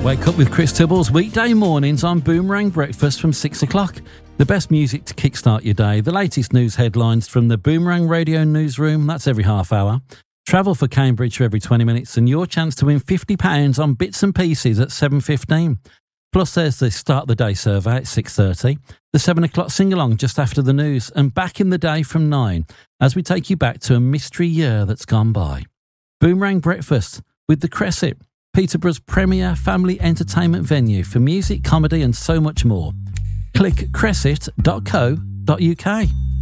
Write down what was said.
Wake up with Chris Tibbles weekday mornings on Boomerang Breakfast from 6 o'clock. The best music to kickstart your day, the latest news headlines from the Boomerang Radio newsroom, that's every half hour. Travel for Cambridge for every 20 minutes and your chance to win £50 on bits and pieces at 7:15. Plus there's the Start the Day survey at 6:30, the 7 o'clock sing-along just after the news, and Back in the Day from 9 as we take you back to a mystery year that's gone by. Boomerang Breakfast with the Crescit, Peterborough's premier family entertainment venue for music, comedy and so much more. Click crescit.co.uk.